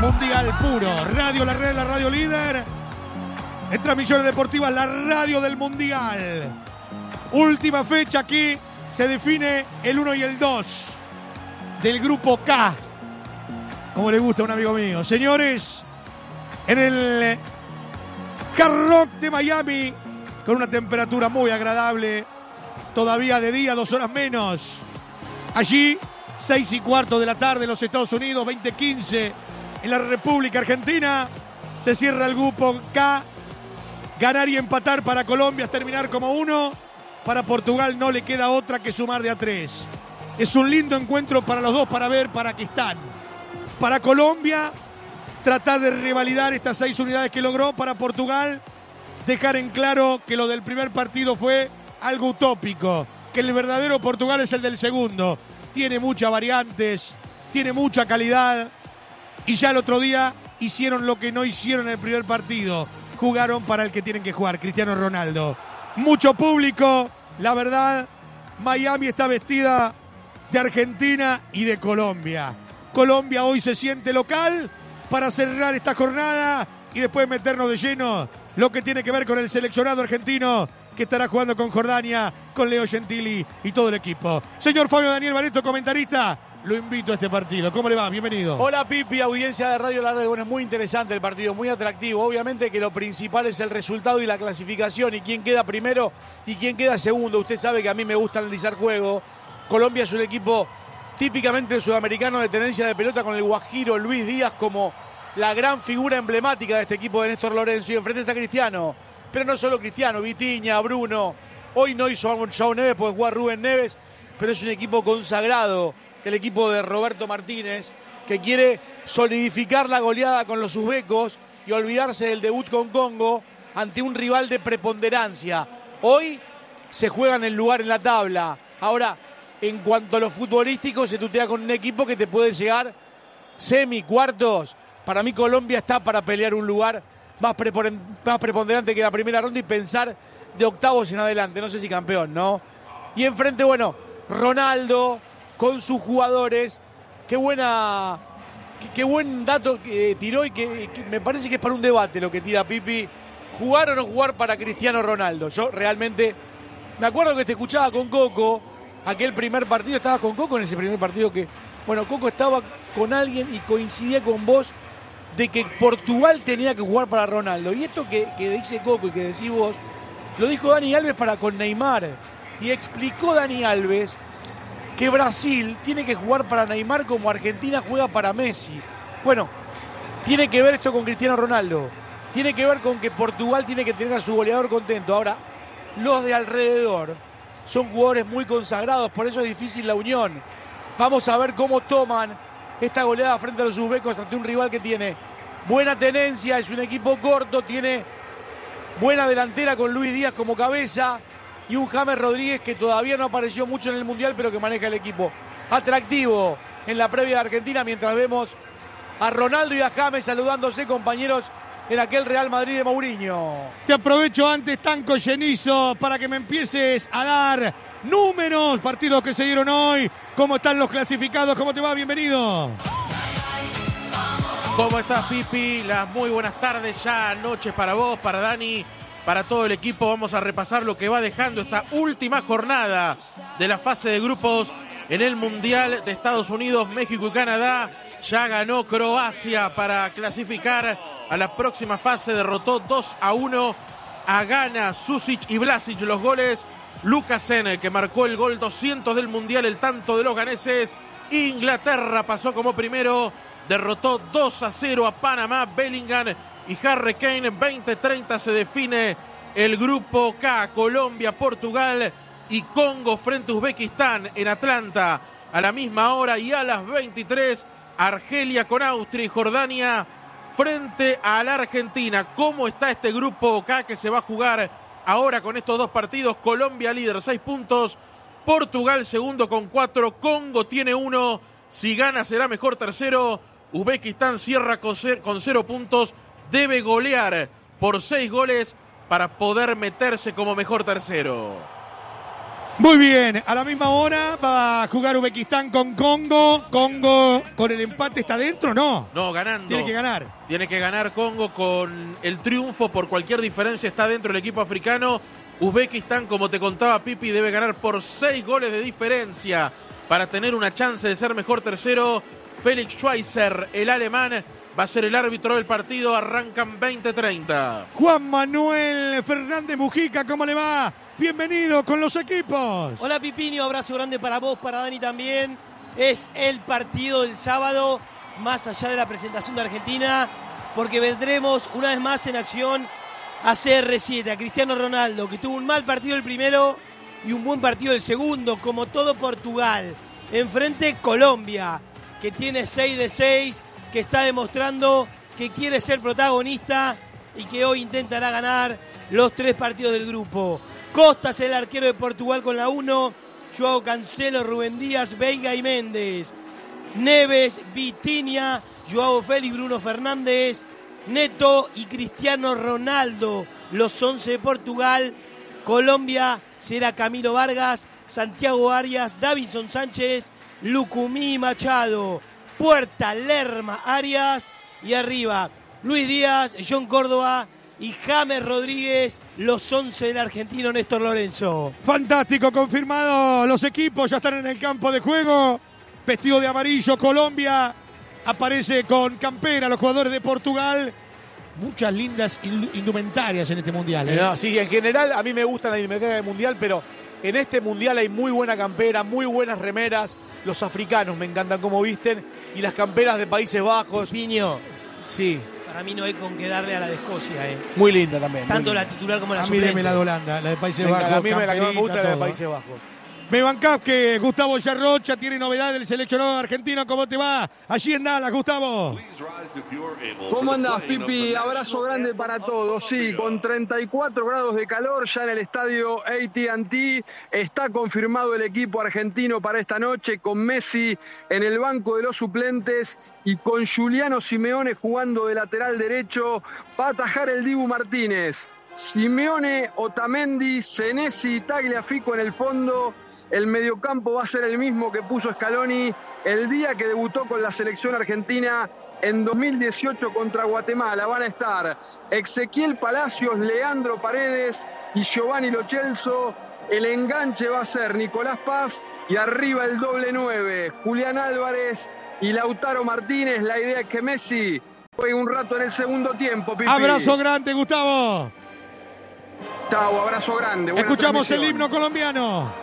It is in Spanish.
mundial puro. Radio La Red, la radio líder. En transmisiones deportivas, la radio del mundial. Última fecha aquí se define el 1 y el 2 del grupo K. Como le gusta a un amigo mío. Señores, en el Hard Rock de Miami, con una temperatura muy agradable, todavía de día, 2 horas menos. Allí, 6:15 de la tarde en los Estados Unidos, 20:15 en la República Argentina. Se cierra el grupo K. Ganar y empatar para Colombia es terminar como 1. Para Portugal no le queda otra que sumar de a 3. Es un lindo encuentro para los dos, para ver para qué están. Para Colombia, tratar de revalidar estas 6 unidades que logró. Para Portugal, dejar en claro que lo del primer partido fue algo utópico, que el verdadero Portugal es el del segundo. Tiene muchas variantes, tiene mucha calidad, y ya el otro día hicieron lo que no hicieron en el primer partido. Jugaron para el que tienen que jugar, Cristiano Ronaldo. Mucho público, la verdad. Miami está vestida de Argentina y de Colombia. Colombia hoy se siente local para cerrar esta jornada y después meternos de lleno lo que tiene que ver con el seleccionado argentino, que estará jugando con Jordania, con Leo Gentili y todo el equipo. Señor Fabio Daniel Bareto, comentarista, lo invito a este partido. ¿Cómo le va? Bienvenido. Hola Pipi, audiencia de Radio La Red. Bueno, es muy interesante el partido, muy atractivo. Obviamente que lo principal es el resultado y la clasificación y quién queda primero y quién queda segundo. Usted sabe que a mí me gusta analizar juego. Colombia es un equipo típicamente sudamericano de tenencia de pelota, con el guajiro Luis Díaz como la gran figura emblemática de este equipo de Néstor Lorenzo. Y enfrente está Cristiano, pero no solo Cristiano, Vitinha, Bruno. Hoy no hizo João Neves porque juega Rubén Neves, pero es un equipo consagrado, el equipo de Roberto Martínez, que quiere solidificar la goleada con los uzbecos y olvidarse del debut con Congo ante un rival de preponderancia. Hoy se juega en el lugar en la tabla. Ahora, en cuanto a lo futbolístico, se tutea con un equipo que te puede llegar cuartos. Para mí Colombia está para pelear un lugar más preponderante que la primera ronda y pensar de octavos en adelante. No sé si campeón, ¿no? Y enfrente, bueno, Ronaldo con sus jugadores. Qué buen dato que tiró y que me parece que es para un debate lo que tira Pipi. ¿Jugar o no jugar para Cristiano Ronaldo? Yo realmente me acuerdo que te escuchaba con Coco, aquel primer partido. ¿Estabas con Coco en ese primer partido? Bueno, Coco estaba con alguien y coincidía con vos de que Portugal tenía que jugar para Ronaldo. Y esto que dice Coco y que decís vos, lo dijo Dani Alves para con Neymar. Y explicó Dani Alves que Brasil tiene que jugar para Neymar como Argentina juega para Messi. Bueno, tiene que ver esto con Cristiano Ronaldo. Tiene que ver con que Portugal tiene que tener a su goleador contento. Ahora, los de alrededor son jugadores muy consagrados, por eso es difícil la unión. Vamos a ver cómo toman esta goleada frente a los uzbecos ante un rival que tiene buena tenencia, es un equipo corto, tiene buena delantera con Luis Díaz como cabeza y un James Rodríguez que todavía no apareció mucho en el Mundial, pero que maneja el equipo. Atractivo en la previa de Argentina, mientras vemos a Ronaldo y a James saludándose, compañeros, en aquel Real Madrid de Mourinho. Te aprovecho antes, Tanco Llenizo, para que me empieces a dar números, partidos que se dieron hoy, cómo están los clasificados, cómo te va, bienvenido. ¿Cómo estás, Pipi? Las muy buenas tardes, ya noches para vos, para Dani, para todo el equipo. Vamos a repasar lo que va dejando esta última jornada de la fase de grupos en el Mundial de Estados Unidos, México y Canadá. Ya ganó Croacia para clasificar a la próxima fase, derrotó 2-1 a Ghana. Susic y Vlasic los goles. Lukasen, que marcó el gol 200 del Mundial, el tanto de los ganeses. Inglaterra pasó como primero, derrotó 2-0 a Panamá. Bellingham y Harry Kane. 20-30 se define el grupo K. Colombia, Portugal y Congo frente a Uzbekistán en Atlanta a la misma hora, y a las 23 Argelia con Austria y Jordania frente a la Argentina. ¿Cómo está este grupo K que se va a jugar ahora con estos dos partidos? Colombia líder, 6 puntos. Portugal segundo con 4. Congo tiene 1. Si gana será mejor tercero. Uzbekistán cierra con 0 puntos. Debe golear por 6 goles para poder meterse como mejor tercero. Muy bien, a la misma hora va a jugar Uzbekistán con Congo. Congo con el empate está dentro, ¿no? No, ganando. Tiene que ganar. Tiene que ganar Congo con el triunfo por cualquier diferencia. Está dentro el equipo africano. Uzbekistán, como te contaba Pipi, debe ganar por 6 goles de diferencia para tener una chance de ser mejor tercero. Felix Schweizer, el alemán, va a ser el árbitro del partido. Arrancan 20-30. Juan Manuel Fernández Mujica, ¿cómo le va? Bienvenido con los equipos. Hola Pipinio, abrazo grande para vos, para Dani también. Es el partido del sábado, más allá de la presentación de Argentina, porque vendremos una vez más en acción a CR7, a Cristiano Ronaldo, que tuvo un mal partido el primero y un buen partido el segundo, como todo Portugal. Enfrente Colombia, que tiene 6 de 6, que está demostrando que quiere ser protagonista y que hoy intentará ganar los 3 partidos del grupo. Costas, el arquero de Portugal con la 1, Joao Cancelo, Rubén Díaz, Veiga y Méndez. Neves, Vitinha, Joao Félix, Bruno Fernández, Neto y Cristiano Ronaldo, los 11 de Portugal. Colombia será Camilo Vargas, Santiago Arias, Davinson Sánchez, Lucumí Machado, Puerta, Lerma, Arias y arriba Luis Díaz, John Córdoba y James Rodríguez, los 11 del argentino Néstor Lorenzo. Fantástico, confirmado. Los equipos ya están en el campo de juego. Vestido de amarillo, Colombia aparece con campera, los jugadores de Portugal. Muchas lindas indumentarias en este mundial. No, sí, en general a mí me gusta la indumentaria del mundial, pero en este mundial hay muy buena campera, muy buenas remeras. Los africanos me encantan cómo visten y las camperas de Países Bajos. Piño, Sí, para mí no hay con qué darle a la de Escocia. muy linda también. Tanto muy la linda. titular como la A mí suplente. deme la de Holanda, la de Países Venga, Bajos. a mí la que más me camperita, gusta es la de todo. Países Bajos. Me bancás que Gustavo Yarrocha tiene novedad del seleccionado argentino. ¿Cómo te va? Allí en Dallas, Gustavo. ¿Cómo andás, Pipi? Abrazo grande para todos. Sí, con 34 grados de calor ya en el estadio AT&T. Está confirmado el equipo argentino para esta noche, con Messi en el banco de los suplentes y con Juliano Simeone jugando de lateral derecho. Va a atajar el Dibu Martínez. Simeone, Otamendi, Senesi y Tagliafico en el fondo. El mediocampo va a ser el mismo que puso Scaloni el día que debutó con la selección argentina en 2018 contra Guatemala. Van a estar Ezequiel Palacios, Leandro Paredes y Giovanni Lo Celso. El enganche va a ser Nicolás Paz y arriba el doble 9, Julián Álvarez y Lautaro Martínez. La idea es que Messi juegue un rato en el segundo tiempo, Pipi. Abrazo grande, Gustavo. Chau, abrazo grande. Buena Escuchamos el transmisión. himno colombiano.